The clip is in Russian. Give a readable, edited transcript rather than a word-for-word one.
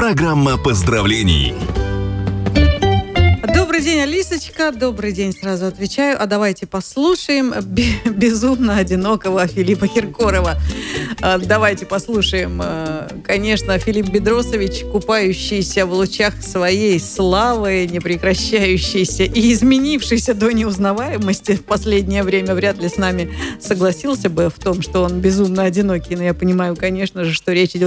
Программа поздравлений. Добрый день, Алисочка. Добрый день, сразу отвечаю. А давайте послушаем безумно одинокого Филиппа Киркорова. Давайте послушаем, конечно, Филипп Бедросович, купающийся в лучах своей славы, непрекращающийся и изменившийся до неузнаваемости в последнее время, вряд ли с нами согласился бы в том, что он безумно одинокий. Но я понимаю, конечно же, что речь идет